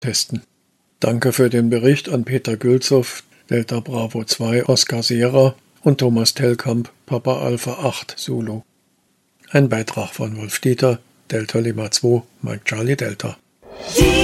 testen. Danke für den Bericht an Peter Gülzow, Delta Bravo 2 Oscar Sierra und Thomas Tellkamp, Papa Alpha 8 Zulu. Ein Beitrag von Wolf Dieter, Delta Lima 2, Mike Charlie Delta.